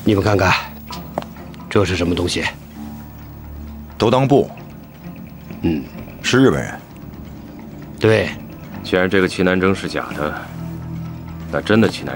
你们看看，这是什么东西？ 都当布。是日本人。 对， 既然这个奇南征是假的，那真的奇南